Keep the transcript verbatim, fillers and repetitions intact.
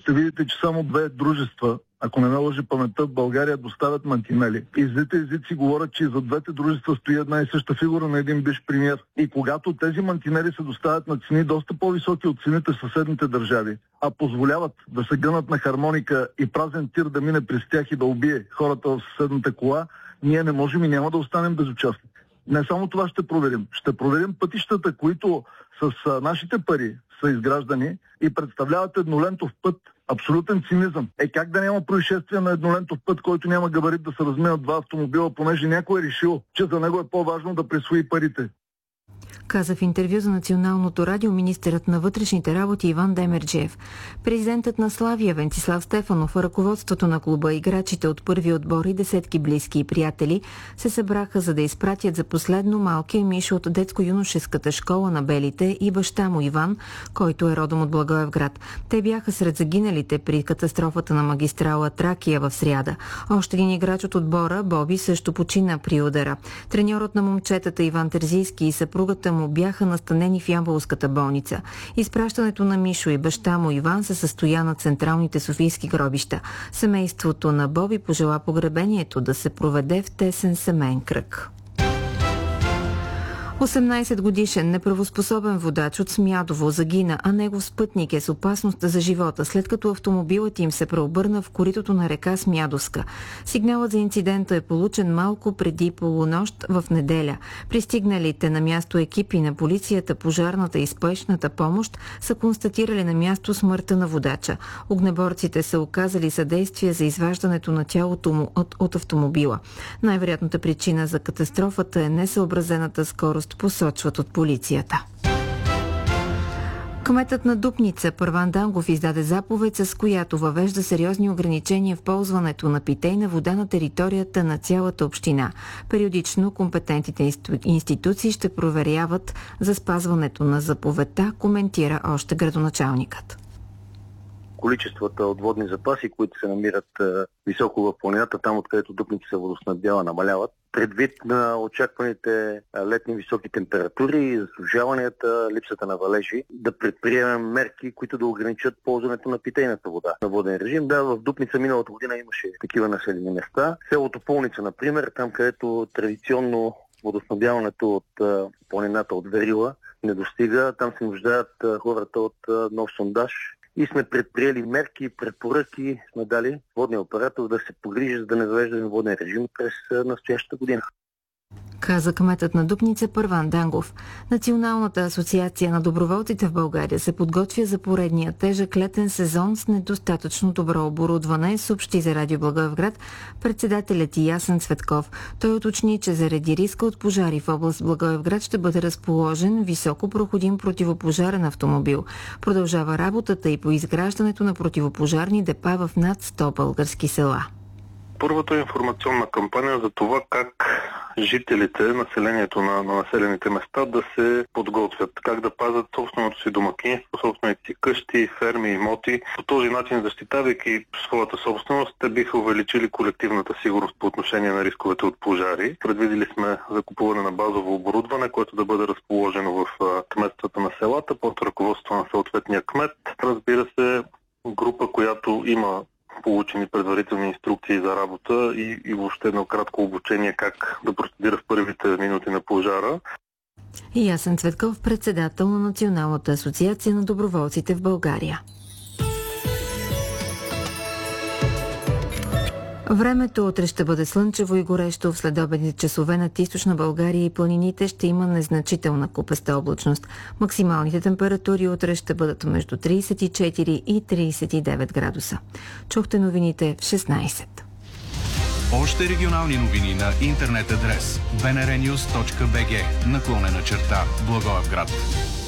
ще видите, че само две дружества, ако не ме лъжи паметта, в България доставят мантинели. И двете езици говорят, че за двете дружества стои една и съща фигура на един бивш премиер. И когато тези мантинели се доставят на цени доста по-високи от цените в съседните държави, а позволяват да се гънат на хармоника и празен тир да мине през тях и да убие хората в съседната кола, ние не можем и няма да останем безучастни. Не само това ще проверим. Ще проверим пътищата, които с а, нашите пари са изграждани и представляват еднолентов път. Абсолютен цинизъм. Е, как да няма происшествие на еднолентов път, който няма габарит да се разминат два автомобила, понеже някой е решил, че за него е по-важно да присвои парите. Каза в интервю за Националното радио министърът на вътрешните работи Иван Демерджиев. Президентът на Славия Венцислав Стефанов, ръководството на клуба, играчите от първи отбор и десетки близки и приятели се събраха, за да изпратят за последно малкия Мишо от детско-юношеската школа на Белите и баща му Иван, който е родом от Благоевград. Те бяха сред загиналите при катастрофата на магистрала Тракия в сряда. Още един играч от отбора, Боби, също почина при удара. Треньорът на момчетата Иван Терзийски и съпругата му бяха настанени в ямболската болница. Изпращането на Мишо и баща му Иван се състоя на централните софийски гробища. Семейството на Боби пожела погребението да се проведе в тесен семейен кръг. осемнайсет годишен неправоспособен водач от Смядово загина, а негов спътник е с опасност за живота, след като автомобилът им се преобърна в коритото на река Смядовска. Сигналът за инцидента е получен малко преди полунощ в неделя. Пристигналите на място екипи на полицията, пожарната и спешната помощ са констатирали на място смъртта на водача. Огнеборците са оказали съдействие за изваждането на тялото му от, от автомобила. Най-вероятната причина за катастрофата е несъобразената скорост, посочват от полицията. Кметът на Дупница Първан Дангов издаде заповед, с която въвежда сериозни ограничения в ползването на питейна вода на територията на цялата община. Периодично компетентните институции ще проверяват за спазването на заповедта, коментира още градоначалникът. Количествата от водни запаси, които се намират е, високо в планината, там откъдето Дупница се водоснабдява, намаляват. Предвид на очакваните летни високи температури, засушаванията, липсата на валежи, да предприемем мерки, които да ограничат ползването на питейната вода на воден режим. Да, в Дупница миналата година имаше такива населени места. Селото Полница, например, там където традиционно водоснабдяването от а, планината от Верила не достига, там се нуждаят а, хората от а, нов сондаж. И сме предприели мерки и препоръки, сме дали водния оператор да се погрижи, за да не завеждаме воден режим през настоящата година. Каза кметът на Дупница Първан Дангов. Националната асоциация на доброволците в България се подготвя за поредния тежък летен сезон с недостатъчно добро оборудване, съобщи за Радио Благоевград председателят Ясен Цветков. Той уточни, че заради риска от пожари в област Благоевград ще бъде разположен високо проходим противопожарен автомобил. Продължава работата и по изграждането на противопожарни депа в над сто български села. Първата е информационна кампания за това как жителите, населението на, на населените места да се подготвят, как да пазят собственото си домакинство, собствените си къщи, ферми, имоти. По този начин, защитавайки своята собственост, те биха увеличили колективната сигурност по отношение на рисковете от пожари. Предвидили сме закупуване на базово оборудване, което да бъде разположено в кметствата на селата под ръководство на съответния кмет. Разбира се, група, която има получени предварителни инструкции за работа и, и въобще едно кратко обучение как да процедира в първите минути на пожара. Ясен Цветков, председател на Националната асоциация на доброволците в България. Времето утре ще бъде слънчево и горещо. В следобедните часове над източна България и планините ще има незначителна купеста облачност. Максималните температури утре ще бъдат между трийсет и четири и трийсет и девет градуса. Чухте новините в шестнайсет. Още регионални новини на интернет адрес би ен ар нюз точка би джи наклонена черта Благоевград.